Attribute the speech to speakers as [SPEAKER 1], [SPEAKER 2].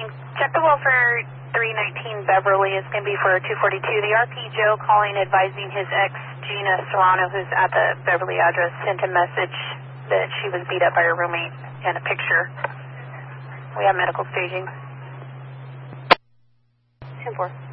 [SPEAKER 1] morning. Check the well for 319 Beverly. It's going to be for 242. The RP Joe calling, advising his ex, Gina Serrano, who's at the Beverly address, sent a message that she was beat up by her roommate and a picture. We have medical staging. 10-4.